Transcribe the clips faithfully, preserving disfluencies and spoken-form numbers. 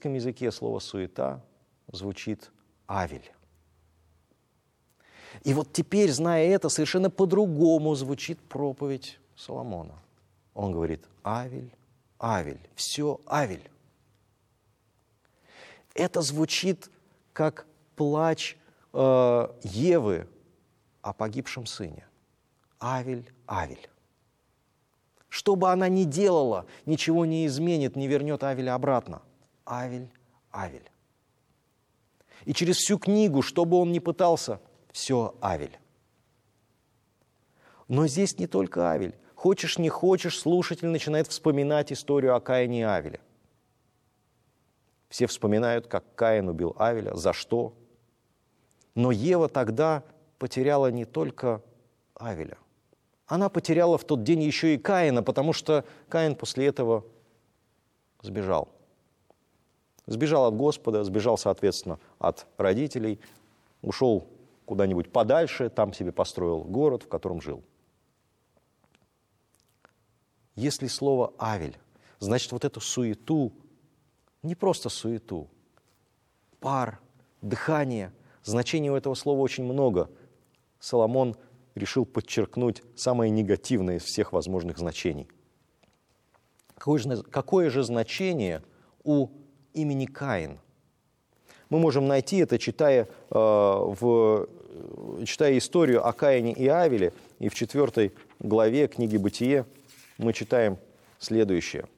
греческом языке слово «суета» звучит «авель». И вот теперь, зная это, совершенно по-другому звучит проповедь Соломона. Он говорит: «Авель, Авель, все Авель». Это звучит как плач э, Евы о погибшем сыне. Авель, Авель. Что бы она ни делала, ничего не изменит, не вернет Авеля обратно. Авель, Авель. И через всю книгу, что бы он ни пытался, все Авель. Но здесь не только Авель. Хочешь, не хочешь, слушатель начинает вспоминать историю о Каине и Авеле. Все вспоминают, как Каин убил Авеля, за что. Но Ева тогда потеряла не только Авеля. Она потеряла в тот день еще и Каина, потому что Каин после этого сбежал. Сбежал от Господа, сбежал, соответственно, от родителей, ушел куда-нибудь подальше, там себе построил город, в котором жил. Если слово «авель», значит, вот эту суету, не просто суету, пар, дыхание, значений у этого слова очень много. Соломон решил подчеркнуть самое негативное из всех возможных значений. Какое же, какое же значение у имени Каин? Мы можем найти это, читая, э, в, читая историю о Каине и Авеле, и в четвертой главе книги «Бытие» мы читаем следующее.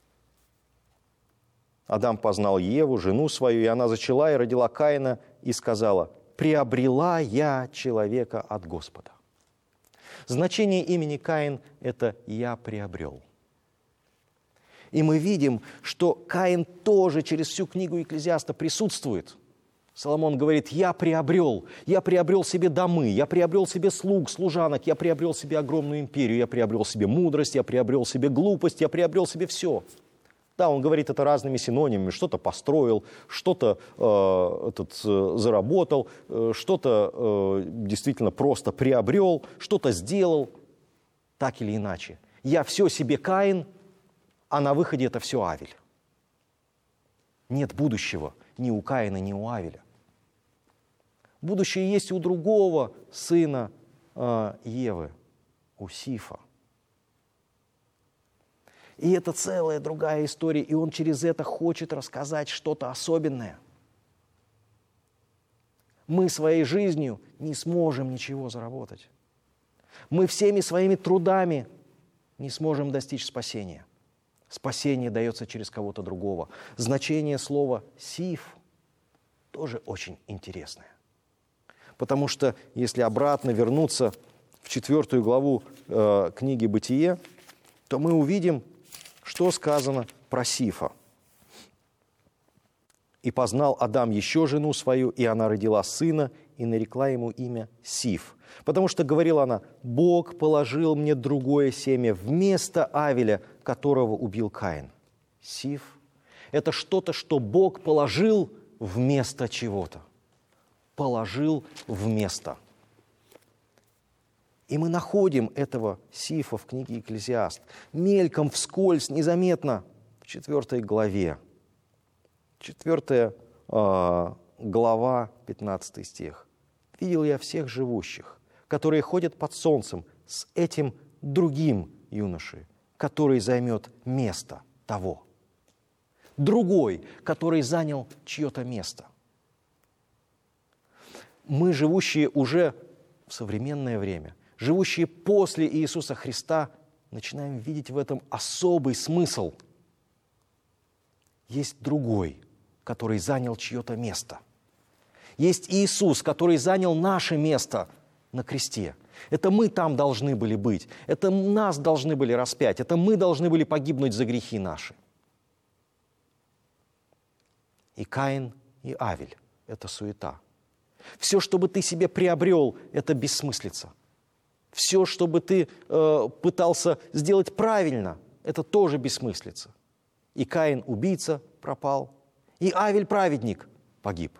«Адам познал Еву, жену свою, и она зачала и родила Каина, и сказала: приобрела я человека от Господа». Значение имени Каин – это «я приобрел». И мы видим, что Каин тоже через всю книгу Екклезиаста присутствует. Соломон говорит: «Я приобрел, я приобрел себе домы, я приобрел себе слуг, служанок, я приобрел себе огромную империю, я приобрел себе мудрость, я приобрел себе глупость, я приобрел себе все». Да, он говорит это разными синонимами. Что-то построил, что-то э, этот, э, заработал, э, что-то э, действительно просто приобрел, что-то сделал. Так или иначе. Я все себе Каин, а на выходе это все Авель. Нет будущего ни у Каина, ни у Авеля. Будущее есть у другого сына э, Евы, у Сифа. И это целая другая история, и он через это хочет рассказать что-то особенное. Мы своей жизнью не сможем ничего заработать. Мы всеми своими трудами не сможем достичь спасения. Спасение дается через кого-то другого. Значение слова «сиф» тоже очень интересное. Потому что если обратно вернуться в четвертую главу э, книги «Бытие», то мы увидим, что сказано про Сифа. «И познал Адам еще жену свою, и она родила сына, и нарекла ему имя Сиф. Потому что, говорила она, Бог положил мне другое семя вместо Авеля, которого убил Каин». Сиф – это что-то, что Бог положил вместо чего-то. Положил вместо. И мы находим этого Сифа в книге Екклезиаст. Мельком, вскользь, незаметно в четвертой главе. Четвертая э, глава, пятнадцатый стих. «Видел я всех живущих, которые ходят под солнцем, с этим другим юношей, который займет место того». Другой, который занял чье-то место. Мы, живущие уже в современное время, живущие после Иисуса Христа, начинаем видеть в этом особый смысл. Есть другой, который занял чье-то место. Есть Иисус, который занял наше место на кресте. Это мы там должны были быть. Это нас должны были распять. Это мы должны были погибнуть за грехи наши. И Каин, и Авель – это суета. Все, что бы ты себе приобрел, это бессмыслица. Все, что бы ты э, пытался сделать правильно, это тоже бессмыслица. И Каин, убийца, пропал, и Авель, праведник, погиб.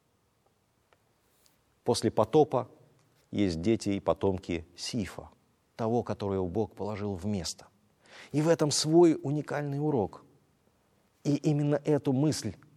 После потопа есть дети и потомки Сифа, того, которого Бог положил вместо. И в этом свой уникальный урок. И именно эту мысль